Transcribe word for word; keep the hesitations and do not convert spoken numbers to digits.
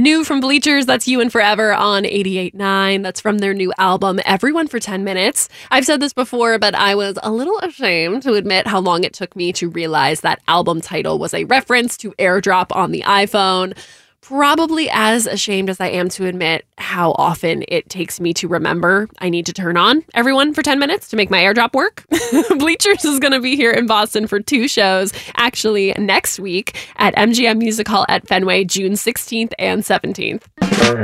New from Bleachers, that's You and Forever on eighty-eight point nine. That's from their new album, Everyone for ten minutes. I've said this before, but I was a little ashamed to admit how long it took me to realize that album title was a reference to AirDrop on the iPhone. Probably as ashamed as I am to admit how often it takes me to remember I need to turn on Everyone for ten minutes to make my AirDrop work. Bleachers is going to be here in Boston for two shows, actually next week at M G M Music Hall at Fenway, June sixteenth and seventeenth.